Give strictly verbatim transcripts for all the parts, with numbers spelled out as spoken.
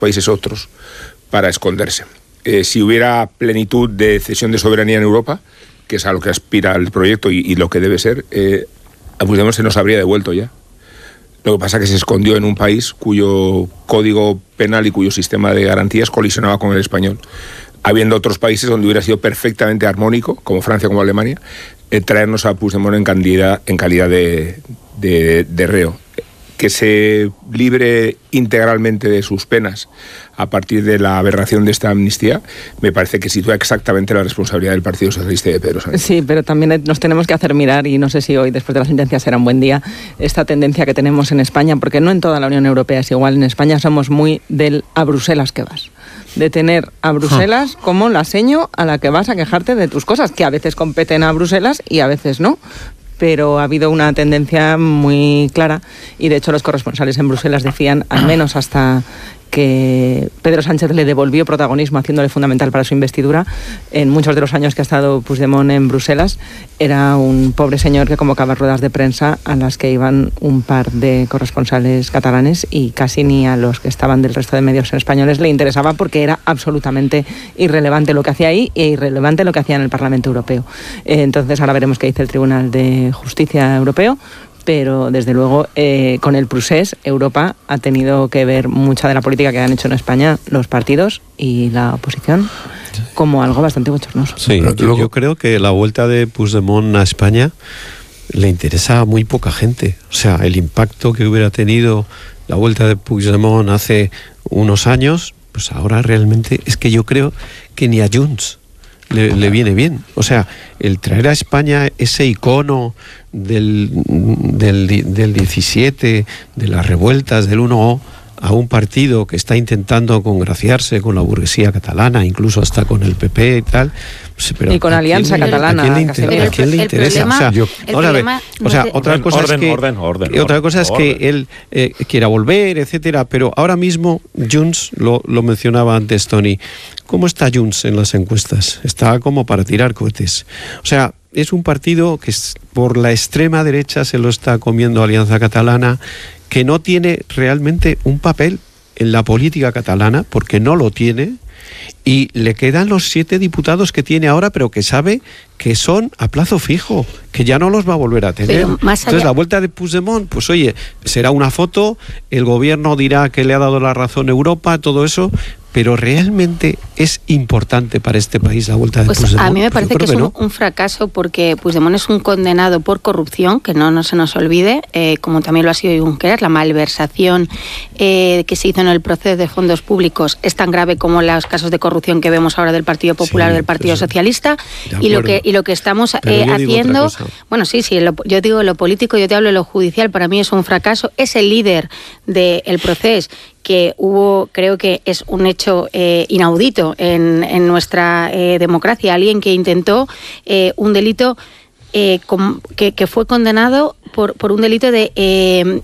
países otros para esconderse. Eh, si hubiera plenitud de cesión de soberanía en Europa, que es a lo que aspira el proyecto y, y lo que debe ser, eh, a Puigdemont se nos habría devuelto ya. Lo que pasa es que se escondió en un país cuyo código penal y cuyo sistema de garantías colisionaba con el español, habiendo otros países donde hubiera sido perfectamente armónico, como Francia, como Alemania, eh, traernos a Puigdemont en calidad, en calidad de, de, de reo. Que se libre integralmente de sus penas a partir de la aberración de esta amnistía, me parece que sitúa exactamente la responsabilidad del Partido Socialista y de Pedro Sánchez. Sí, pero también nos tenemos que hacer mirar, y no sé si hoy, después de la sentencia, será un buen día, esta tendencia que tenemos en España, porque no en toda la Unión Europea es igual. En España somos muy del a Bruselas que vas, de tener a Bruselas como la seño a la que vas a quejarte de tus cosas, que a veces competen a Bruselas y a veces no. Pero ha habido una tendencia muy clara, y de hecho los corresponsales en Bruselas decían, al menos hasta que Pedro Sánchez le devolvió protagonismo haciéndole fundamental para su investidura, en muchos de los años que ha estado Puigdemont en Bruselas, era un pobre señor que convocaba ruedas de prensa a las que iban un par de corresponsales catalanes, y casi ni a los que estaban del resto de medios españoles le interesaba, porque era absolutamente irrelevante lo que hacía ahí e irrelevante lo que hacía en el Parlamento Europeo. Eh, entonces ahora veremos qué dice el Tribunal de Justicia Europeo. Pero desde luego eh, con el procés Europa ha tenido que ver mucha de la política que han hecho en España los partidos y la oposición como algo bastante bochornoso. Sí, yo, yo creo que la vuelta de Puigdemont a España le interesa a muy poca gente. O sea, el impacto que hubiera tenido la vuelta de Puigdemont hace unos años, pues ahora realmente es que yo creo que ni a Junts Le, le viene bien. O sea, el traer a España ese icono del, del, del diecisiete, de las revueltas del uno a un partido que está intentando congraciarse con la burguesía catalana, incluso hasta con el P P y tal. Pero y con Alianza Catalana. ¿A quién le, inter- ¿a quién le interesa? Problema, o sea, yo, ahora a ver, o sea, otra orden, cosa orden, es que, orden, orden, otra cosa orden, es que él eh, quiera volver, etcétera, pero ahora mismo Junts, lo, lo mencionaba antes Tony, ¿cómo está Junts en las encuestas? Está como para tirar cohetes. O sea, es un partido que es, por la extrema derecha se lo está comiendo Alianza Catalana, que no tiene realmente un papel en la política catalana, porque no lo tiene, y le quedan los siete diputados que tiene ahora, pero que sabe que son a plazo fijo, que ya no los va a volver a tener. Más allá... Entonces la vuelta de Puigdemont, pues oye, será una foto, el gobierno dirá que le ha dado la razón a Europa, todo eso, pero realmente es importante para este país la vuelta de pues Puigdemont. A mí me parece que, que es que un, no. un fracaso, porque Puigdemont es un condenado por corrupción, que no, no se nos olvide, eh, como también lo ha sido Junqueras. La malversación eh, que se hizo en el proceso de fondos públicos es tan grave como los casos de corrupción que vemos ahora del Partido Popular sí, o del Partido pues, Socialista, y lo que y lo que estamos eh, haciendo, bueno, sí, sí, lo, yo digo lo político, yo te hablo de lo judicial, para mí es un fracaso. Es el líder del proceso, que hubo, creo que es un hecho eh, inaudito en, en nuestra eh, democracia, alguien que intentó eh, un delito eh, com, que, que fue condenado por, por un delito de eh,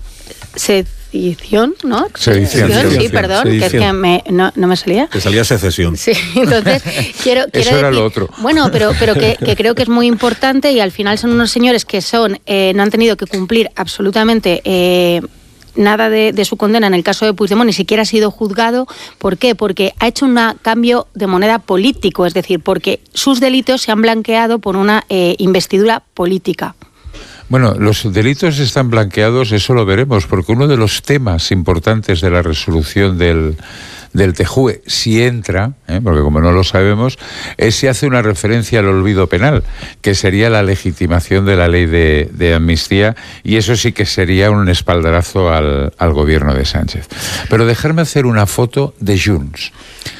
sedición, ¿no? Sedición, sedición, sí, perdón, sedición. Que es que me, no, no me salía. Que salía secesión. Sí, entonces quiero, quiero Eso era decir, lo otro. Bueno, pero, pero que, que creo que es muy importante, y al final son unos señores que son eh, no han tenido que cumplir absolutamente eh, nada de, de su condena. En el caso de Puigdemont ni siquiera ha sido juzgado. ¿Por qué? Porque ha hecho un cambio de moneda político, es decir, porque sus delitos se han blanqueado por una eh, investidura política. Bueno, los delitos están blanqueados, eso lo veremos, porque uno de los temas importantes de la resolución del, del T J U E, si entra, ¿eh? porque como no lo sabemos, es si hace una referencia al olvido penal, que sería la legitimación de la ley de, de amnistía, y eso sí que sería un espaldarazo al, al gobierno de Sánchez. Pero dejarme hacer una foto de Junts.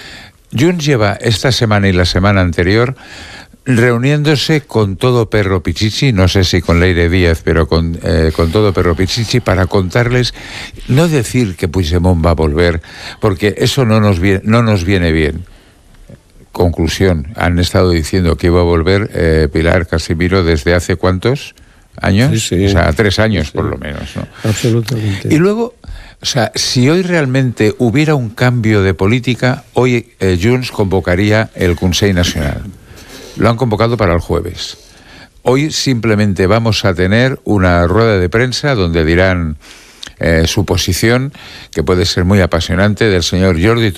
Junts lleva esta semana y la semana anterior reuniéndose con todo perro pichichi, no sé si con Leire Díaz, pero con, eh, con todo perro pichichi, para contarles, no decir que Puigdemont va a volver, porque eso no nos viene, no nos viene bien. Conclusión, han estado diciendo que iba a volver eh, Pilar Casimiro desde hace ¿cuántos años? Sí, sí. O sea, tres años sí, por lo menos, ¿no? Absolutamente. Y luego, o sea, si hoy realmente hubiera un cambio de política, hoy eh, Junts convocaría el Consell Nacional. Lo han convocado para el jueves. Hoy simplemente vamos a tener una rueda de prensa donde dirán eh, su posición, que puede ser muy apasionante, del señor Jordi